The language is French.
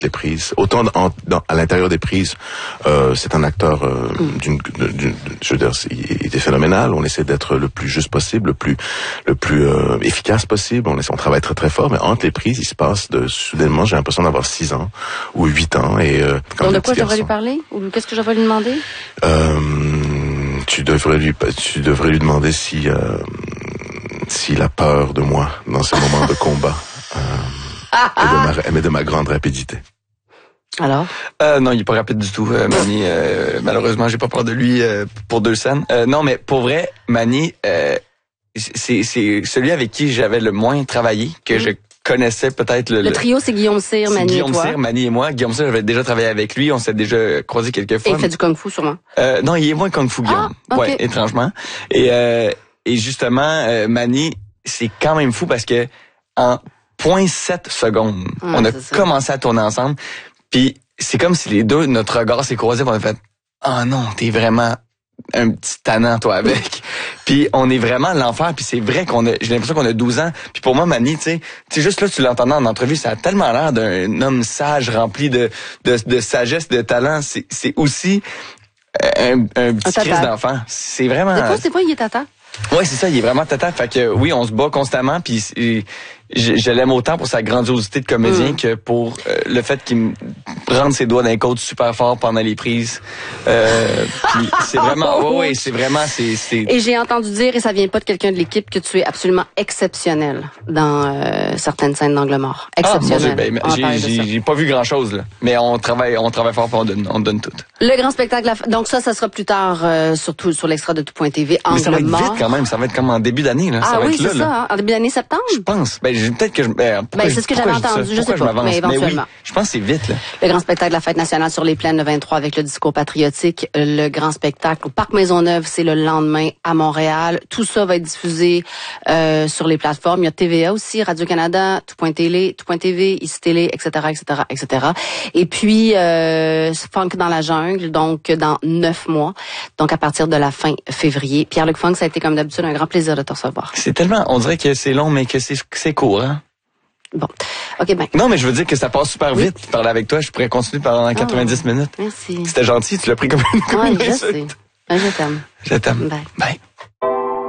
les prises. Autant à l'intérieur des prises, c'est un acteur je veux dire, il était phénoménal. On essaie d'être le plus juste possible, le plus efficace possible. On travaille très très fort, mais entre les prises, il se passe soudainement, j'ai l'impression d'avoir 6 ans ou 8 ans. Et donc de quoi je devrais lui parler ou qu'est-ce que je devrais lui demander? Tu devrais lui demander s'il a peur de moi dans ces moments de combat. Mais de ma grande rapidité. Alors? Non, il est pas rapide du tout, Manny. Malheureusement, j'ai pas peur de lui pour 2 scènes. Non, mais pour vrai, Manny, c'est celui avec qui j'avais le moins travaillé, que je connaissais peut-être le trio, c'est Guillaume Cyr, Manny et toi. Guillaume Cyr, Manny et moi. Guillaume Cyr, j'avais déjà travaillé avec lui. On s'est déjà croisés quelques fois. Et il fait du kung-fu, sûrement? Non, il est moins kung-fu, Guillaume. Okay. Ouais, étrangement. Et justement, Manny, c'est quand même fou parce que en 0.7 secondes, on a commencé à tourner ensemble. Puis c'est comme si les deux, notre regard s'est croisé, on a fait « Oh non, t'es vraiment un petit tannant, toi, avec. » Puis on est vraiment l'enfer, puis c'est vrai j'ai l'impression qu'on a 12 ans. Puis pour moi, Manny, tu sais, juste là, tu l'entendais en entrevue, ça a tellement l'air d'un homme sage, rempli de sagesse, de talent. C'est aussi un petit Christ d'enfant. C'est vraiment... Des fois, il est tata. Ouais, c'est ça, il est vraiment tata. Fait que oui, on se bat constamment, puis je l'aime autant pour sa grandiosité de comédien que pour le fait qu'il me prenne ses doigts d'un côte super fort pendant les prises. Puis c'est vraiment, oui, c'est vraiment, c'est. Et j'ai entendu dire, et ça vient pas de quelqu'un de l'équipe, que tu es absolument exceptionnel dans certaines scènes d'Angle mort. Exceptionnel. J'ai pas vu grand chose là, mais on travaille fort, on donne tout. Le grand spectacle, donc ça sera plus tard, surtout sur l'extra de tout.tv. Mais ça va être vite quand même, ça va être comme en début d'année là. Ah ça va oui, être là, c'est ça, hein? En début d'année septembre. Je pense. Peut-être que c'est ce que j'avais entendu, je sais pas, mais éventuellement. Oui, je pense que c'est vite là. Le grand spectacle de la Fête nationale sur les plaines le 23 avec le discours patriotique. Le grand spectacle au Parc Maisonneuve, c'est le lendemain à Montréal. Tout ça va être diffusé sur les plateformes. Il y a TVA aussi, Radio-Canada, tout.tv, Ici Télé, etc. Et puis Funk dans la jungle, donc dans 9 mois. Donc à partir de la fin février. Pierre-Luc Funk, ça a été comme d'habitude un grand plaisir de te recevoir. C'est tellement, on dirait que c'est long, mais que c'est court, hein? Bon. OK, ben. Non, mais je veux dire que ça passe super vite. Parler avec toi, je pourrais continuer pendant 90 minutes. Merci. C'était gentil, tu l'as pris comme une je sais. Je t'aime. Je t'aime. Bye. Bye.